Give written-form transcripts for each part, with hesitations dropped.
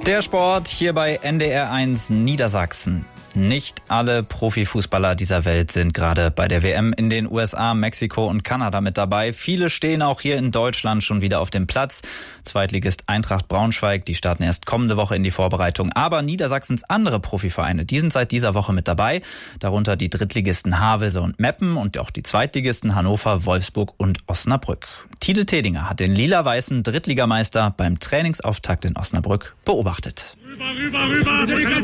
Der Sport hier bei NDR1 Niedersachsen. Nicht alle Profifußballer dieser Welt sind gerade bei der WM in den USA, Mexiko und Kanada mit dabei. Viele stehen auch hier in Deutschland schon wieder auf dem Platz. Zweitligist Eintracht Braunschweig, die starten erst kommende Woche in die Vorbereitung. Aber Niedersachsens andere Profivereine, die sind seit dieser Woche mit dabei. Darunter die Drittligisten Havelse und Meppen und auch die Zweitligisten Hannover, Wolfsburg und Osnabrück. Tide Tedinger hat den lila-weißen Drittligameister beim Trainingsauftakt in Osnabrück beobachtet. Rüber!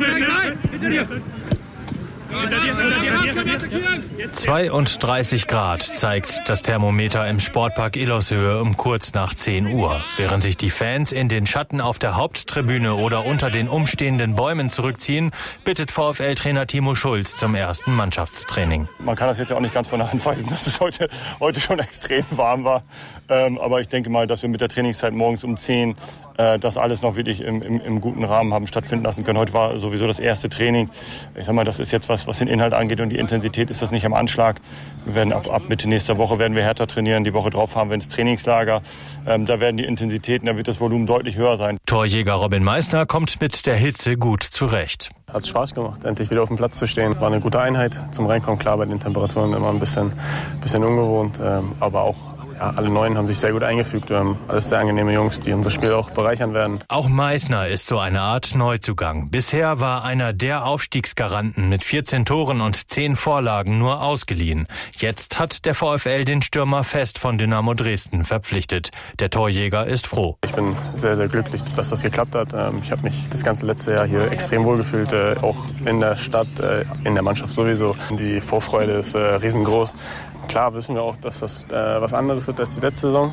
32 Grad zeigt das Thermometer im Sportpark Illershöhe um kurz nach 10 Uhr. Während sich die Fans in den Schatten auf der Haupttribüne oder unter den umstehenden Bäumen zurückziehen, bittet VfL-Trainer Timo Schulz zum ersten Mannschaftstraining. Man kann das jetzt ja auch nicht ganz von der Hand weisen, dass es heute schon extrem warm war. Aber ich denke mal, dass wir mit der Trainingszeit morgens um 10 das alles noch wirklich im guten Rahmen haben stattfinden lassen können. Heute war sowieso das erste Training. Ich sag mal, das ist jetzt was den Inhalt angeht und die Intensität ist das nicht am Anschlag. Wir werden ab Mitte nächster Woche werden wir härter trainieren. Die Woche drauf haben wir ins Trainingslager. Da werden die Intensitäten, da wird das Volumen deutlich höher sein. Torjäger Robin Meissner kommt mit der Hitze gut zurecht. Hat Spaß gemacht, endlich wieder auf dem Platz zu stehen. War eine gute Einheit zum Reinkommen. Klar, bei den Temperaturen immer ein bisschen ungewohnt, aber auch alle Neuen haben sich sehr gut eingefügt. Wir haben alles sehr angenehme Jungs, die unser Spiel auch bereichern werden. Auch Meissner ist so eine Art Neuzugang. Bisher war einer der Aufstiegsgaranten mit 14 Toren und 10 Vorlagen nur ausgeliehen. Jetzt hat der VfL den Stürmer fest von Dynamo Dresden verpflichtet. Der Torjäger ist froh. Ich bin sehr, sehr glücklich, dass das geklappt hat. Ich habe mich das ganze letzte Jahr hier extrem wohl gefühlt, auch in der Stadt, in der Mannschaft sowieso. Die Vorfreude ist riesengroß. Klar wissen wir auch, dass das was anderes wird als die letzte Saison,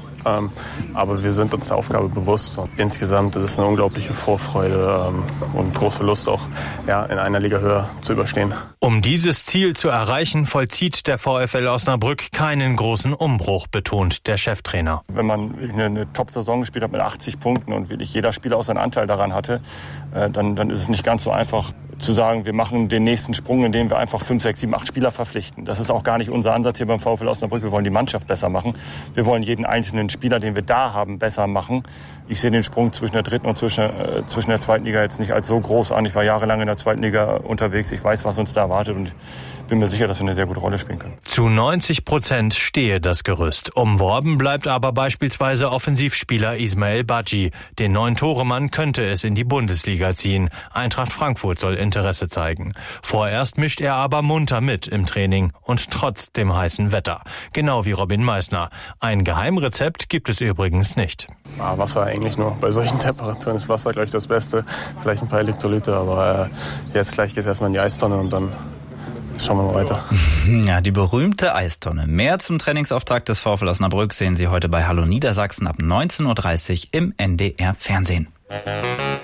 aber wir sind uns der Aufgabe bewusst. Und insgesamt ist es eine unglaubliche Vorfreude und große Lust auch in einer Liga höher zu überstehen. Um dieses Ziel zu erreichen, vollzieht der VfL Osnabrück keinen großen Umbruch, betont der Cheftrainer. Wenn man eine Top-Saison gespielt hat mit 80 Punkten und wirklich jeder Spieler auch seinen Anteil daran hatte, dann ist es nicht ganz so einfach zu sagen, wir machen den nächsten Sprung, indem wir einfach 5, 6, 7, 8 Spieler verpflichten. Das ist auch gar nicht unser Ansatz hier beim VfL Osnabrück. Wir wollen die Mannschaft besser machen. Wir wollen jeden einzelnen Spieler, den wir da haben, besser machen. Ich sehe den Sprung zwischen der dritten und zwischen der zweiten Liga jetzt nicht als so groß an. Ich war jahrelang in der zweiten Liga unterwegs. Ich weiß, was uns da erwartet und bin mir sicher, dass wir eine sehr gute Rolle spielen können. Zu 90% stehe das Gerüst. Umworben bleibt aber beispielsweise Offensivspieler Ismail Badji. Den 9-Tore-Mann könnte es in die Bundesliga ziehen. Eintracht Frankfurt soll Interesse zeigen. Vorerst mischt er aber munter mit im Training und trotz dem heißen Wetter. Genau wie Robin Meissner. Ein Geheimrezept gibt es übrigens nicht. Wasser eigentlich nur. Bei solchen Temperaturen ist Wasser gleich das Beste. Vielleicht ein paar Elektrolyte, aber jetzt gleich geht es erstmal in die Eistonne und dann schauen wir mal weiter. Ja, die berühmte Eistonne. Mehr zum Trainingsauftakt des VfL Osnabrück sehen Sie heute bei Hallo Niedersachsen ab 19:30 Uhr im NDR Fernsehen.